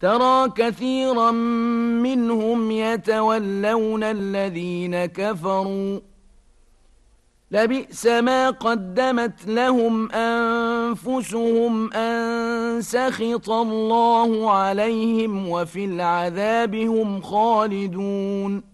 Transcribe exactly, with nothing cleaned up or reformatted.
ترى كثيرا منهم يتولون الذين كفروا لبئس ما قدمت لهم أنفسهم أن سخط الله عليهم وفي العذاب هم خالدون